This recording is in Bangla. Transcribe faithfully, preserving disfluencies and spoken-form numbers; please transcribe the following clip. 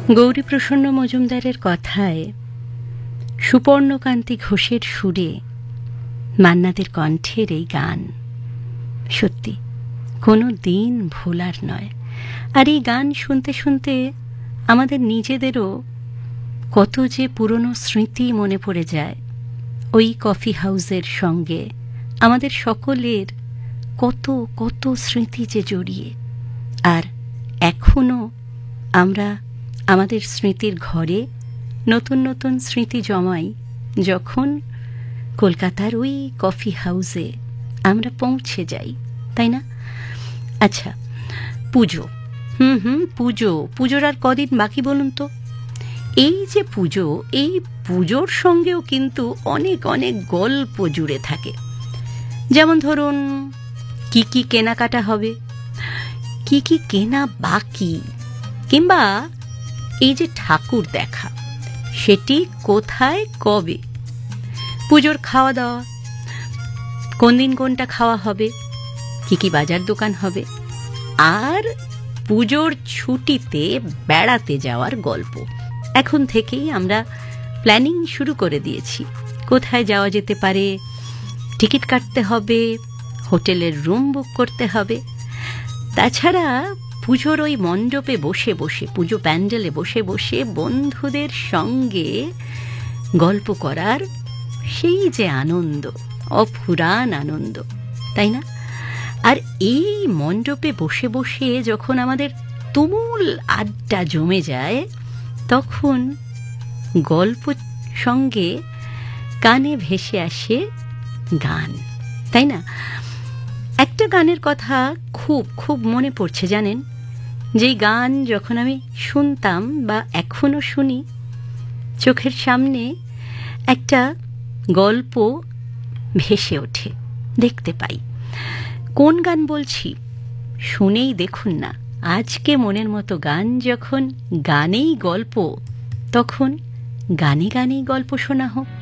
গৌরীপ্রসন্ন মজুমদারের কথায়, সুপর্ণকান্তি ঘোষের সুরে, মান্নাদের কণ্ঠের এই গান সত্যি কোনো দিন ভোলার নয়। আর এই গান শুনতে শুনতে আমাদের নিজেদেরও কত যে পুরনো স্মৃতি মনে পড়ে যায়। ওই কফি হাউসের সঙ্গে আমাদের সকলের কত কত স্মৃতি যে জড়িয়ে। আর এখনো আমরা আমাদের স্মৃতির ঘরে নতুন নতুন স্মৃতি জমাই যখন কলকাতার ওই কফি হাউসে আমরা পৌঁছে যাই, তাই না? আচ্ছা, পুজো, হুম হুম পুজো পুজোর আর কদিন বাকি বলুন তো। এই যে পুজো, এই পুজোর সঙ্গেও কিন্তু অনেক অনেক গল্প জুড়ে থাকে। যেমন ধরুন, কি কি কেনাকাটা হবে, কি কি কেনা বাকি, কিংবা এই যে ঠাকুর দেখা, সেটি কোথায় কবে, পুজোর খাওয়া দাওয়া, কোন দিন কোনটা খাওয়া হবে, কি কি বাজার দোকান হবে, আর পুজোর ছুটিতে বেড়াতে যাওয়ার গল্প। এখন থেকেই আমরা প্ল্যানিং শুরু করে দিয়েছি। কোথায় যাওয়া যেতে পারে, টিকিট কাটতে হবে, হোটেলের রুম বুক করতে হবে। তাছাড়া পুজোর ওই মণ্ডপে বসে বসে, পুজো প্যান্ডেলে বসে বসে বন্ধুদের সঙ্গে গল্প করার সেই যে আনন্দ, অফুরান আনন্দ, তাই না? আর এই মণ্ডপে বসে বসে যখন আমাদের তুমুল আড্ডা জমে যায়, তখন গল্প সঙ্গে কানে ভেসে আসে গান, তাই না? একটা গানের কথা খুব খুব মনে পড়ছে, জানেন? যেই গান যখন আমি শুনতাম বা এখনো শুনি, চোখের সামনে একটা গল্প ভেসে ওঠে, দেখতে পাই। কোন গান বলছি শুনেই দেখুন না। আজকে মনের মতো গান যখন গানেই গল্প, তখন গানে গানেই গল্প শোনা হোক।